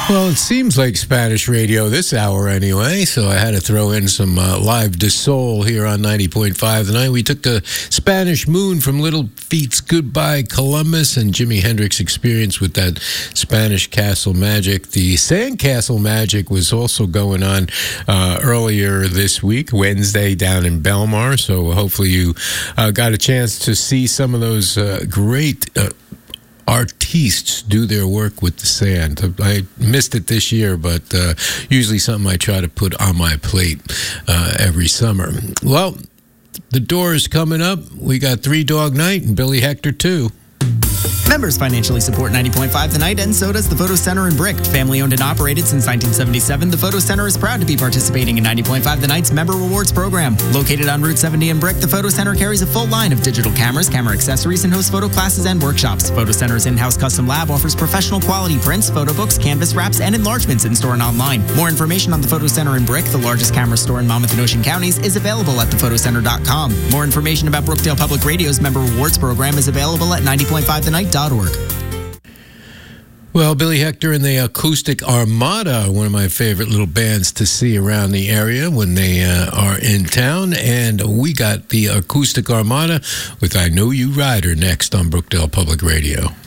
Well, it seems like Spanish radio this hour anyway, so I had to throw in some live de soul here on 90.5 tonight. We took the Spanish Moon from Little Feat's Goodbye Columbus and Jimi Hendrix Experience with that Spanish Castle Magic. The Sandcastle Magic was also going on earlier this week, Wednesday, down in Belmar, so hopefully you got a chance to see some of those great artistes do their work with the sand. I missed it this year, but usually something I try to put on my plate every summer. Well, the door is coming up. We got Three Dog Night and Billy Hector too. Members financially support 90.5 The Night, and so does the Photo Center in Brick. Family owned and operated since 1977, the Photo Center is proud to be participating in 90.5 The Night's Member Rewards program. Located on Route 70 in Brick, the Photo Center carries a full line of digital cameras, camera accessories, and hosts photo classes and workshops. Photo Center's in-house custom lab offers professional quality prints, photo books, canvas wraps, and enlargements in-store and online. More information on the Photo Center in Brick, the largest camera store in Monmouth and Ocean counties, is available at thephotoCenter.com. More information about Brookdale Public Radio's Member Rewards program is available at 90.5thenight.org. Well, Billy Hector and the Acoustic Armada, one of my favorite little bands to see around the area when they are in town. And we got the Acoustic Armada with I Know You Rider next on Brookdale Public Radio.